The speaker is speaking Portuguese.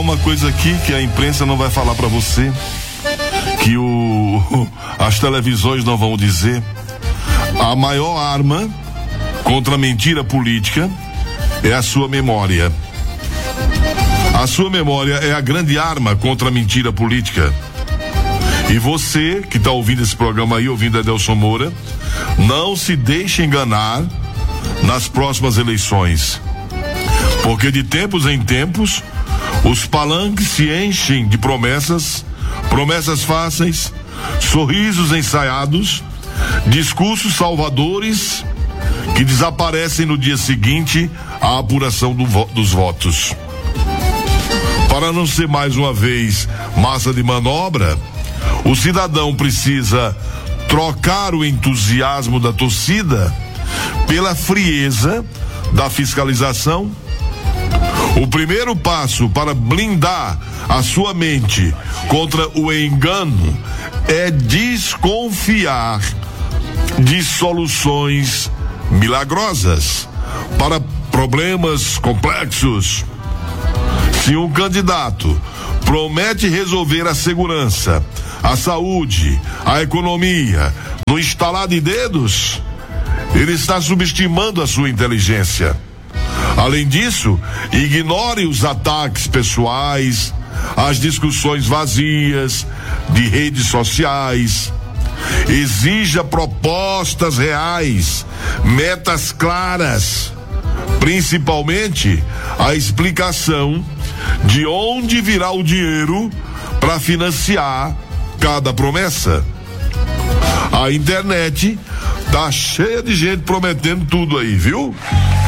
uma coisa aqui que a imprensa não vai falar para você, que as televisões não vão dizer. A maior arma contra a mentira política é a sua memória. A sua memória é a grande arma contra a mentira política. E você que está ouvindo esse programa aí, ouvindo Adelson Moura, não se deixe enganar nas próximas eleições. Porque de tempos em tempos, os palanques se enchem de promessas fáceis, sorrisos ensaiados, discursos salvadores que desaparecem no dia seguinte à apuração dos votos. Para não ser mais uma vez massa de manobra, o cidadão precisa trocar o entusiasmo da torcida pela frieza da fiscalização. O primeiro passo para blindar a sua mente contra o engano é desconfiar de soluções milagrosas para problemas complexos. Se um candidato promete resolver a segurança, a saúde, a economia no estalar de dedos, ele está subestimando a sua inteligência. Além disso, ignore os ataques pessoais, as discussões vazias de redes sociais. Exija propostas reais, metas claras, principalmente a explicação de onde virá o dinheiro para financiar cada promessa. A internet tá cheia de gente prometendo tudo aí, viu?